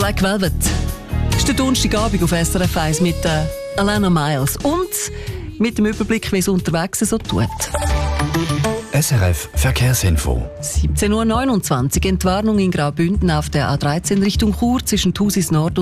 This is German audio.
Black Velvet. Das ist der Donnerstagabend auf SRF 1 mit Alana Miles und mit dem Überblick, wie es unterwegs so tut. SRF Verkehrsinfo. 17:29 Uhr. Entwarnung in Graubünden auf der A13 Richtung Chur zwischen Thusis Nord